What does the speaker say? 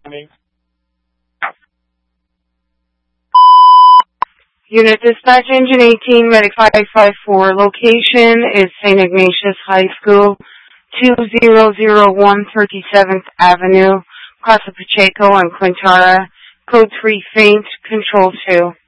Unit Dispatch Engine 18, Medic 554. Location is St. Ignatius High School, 2001 37th Avenue, Casa Pacheco and Quintara. Code 3 faint, Control 2.